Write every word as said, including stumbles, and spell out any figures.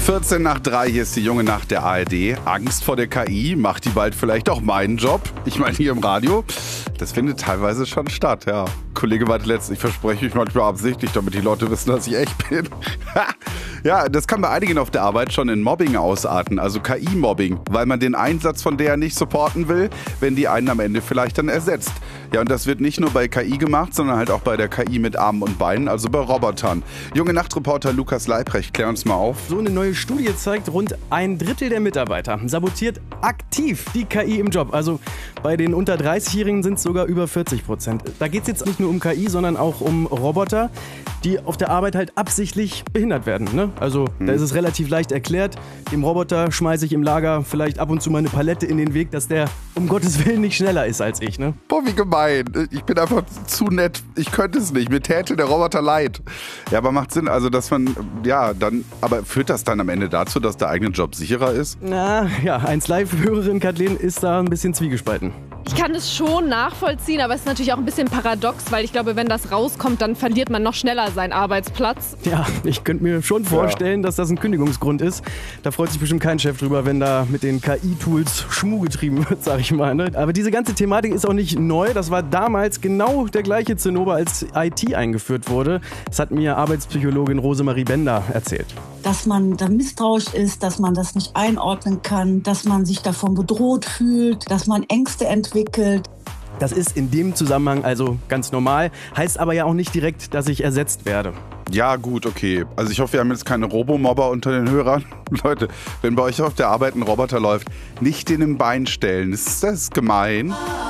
vierzehn nach drei, hier ist die junge Nacht der A R D. Angst vor der K I, macht die bald vielleicht auch meinen Job? Ich meine hier im Radio. Das findet teilweise schon statt, ja. Kollege meinte letztens, ich verspreche mich manchmal absichtlich, damit die Leute wissen, dass ich echt bin. Ja, das kann bei einigen auf der Arbeit schon in Mobbing ausarten, also K I-Mobbing, weil man den Einsatz von der nicht supporten will, wenn die einen am Ende vielleicht dann ersetzt. Ja, und das wird nicht nur bei K I gemacht, sondern halt auch bei der K I mit Armen und Beinen, also bei Robotern. Junge Nachtreporter Lukas Leibrecht, klär uns mal auf. So eine neue Studie zeigt, rund ein Drittel der Mitarbeiter sabotiert aktiv die K I im Job. Also bei den unter dreißigjährigen sind es sogar über vierzig Prozent. Da geht es jetzt nicht nur um K I, sondern auch um Roboter, die auf der Arbeit halt absichtlich behindert werden. Ne? Also hm. da ist es relativ leicht erklärt. Dem Roboter schmeiße ich im Lager vielleicht ab und zu mal eine Palette in den Weg, dass der um Gottes Willen nicht schneller ist als ich. Ne? Boah, wie gemein. Ich bin einfach zu nett. Ich könnte es nicht. Mir täte der Roboter leid. Ja, aber macht Sinn, also dass man, ja, dann, aber führt das dann am Ende dazu, dass der eigene Job sicherer ist? Na, ja, eins Live-Hörerin Kathleen ist da ein bisschen zwiegespalten. Ich kann es schon nachvollziehen, aber es ist natürlich auch ein bisschen paradox, weil ich glaube, wenn das rauskommt, dann verliert man noch schneller seinen Arbeitsplatz. Ja, ich könnte mir schon vorstellen, ja. dass das ein Kündigungsgrund ist. Da freut sich bestimmt kein Chef drüber, wenn da mit den K I-Tools Schmuh getrieben wird, sag ich mal. Ne? Aber diese ganze Thematik ist auch nicht neu. Das war damals genau der gleiche Zinnober, als I T eingeführt wurde. Das hat mir Arbeitspsychologin Rosemarie Bender erzählt. Dass man da misstrauisch ist, dass man das nicht einordnen kann, dass man sich davon bedroht fühlt, dass man Ängste entwickelt. Das ist in dem Zusammenhang also ganz normal, heißt aber ja auch nicht direkt, dass ich ersetzt werde. Ja, gut, okay. Also ich hoffe, wir haben jetzt keine Robomobber unter den Hörern. Leute, wenn bei euch auf der Arbeit ein Roboter läuft, nicht den im Bein stellen. Ist das gemein?